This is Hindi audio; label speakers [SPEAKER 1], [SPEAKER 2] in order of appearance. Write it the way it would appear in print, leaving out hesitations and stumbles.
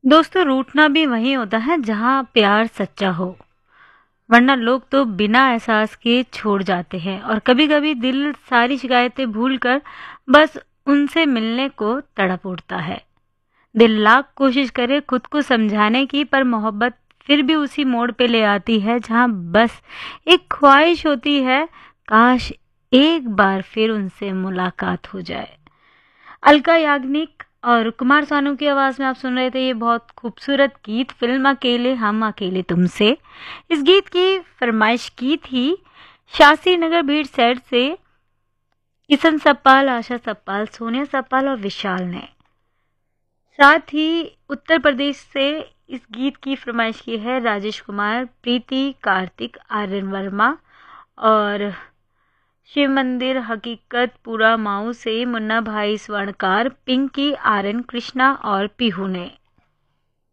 [SPEAKER 1] दोस्तों, रूठना भी वहीं होता है जहाँ प्यार सच्चा हो, वरना लोग तो बिना एहसास के छोड़ जाते हैं और कभी-कभी दिल सारी शिकायतें भूलकर बस उनसे मिलने को तड़प उठता है। दिल लाख कोशिश करे खुद को समझाने की, पर मोहब्बत फिर भी उसी मोड़ पे ले आती है जहाँ बस एक ख्वाहिश होती है, काश एक बार फिर उनसे मुलाकात हो जाए। अलका याग्निक और कुमार सानू की आवाज़ में आप सुन रहे थे ये बहुत खूबसूरत गीत फिल्म अकेले हम अकेले तुमसे। इस गीत की फरमाइश की थी शास्त्री नगर भीड़ साइड से किशन सप्पाल, आशा सप्पाल, सोनिया सप्पाल और विशाल ने। साथ ही उत्तर प्रदेश से इस गीत की फरमाइश की है राजेश कुमार, प्रीति, कार्तिक, आर्यन वर्मा और शिव मंदिर हकीकत पूरा माऊ से मुन्ना भाई स्वर्णकार, पिंकी, आर्यन, कृष्णा और पीहू ने।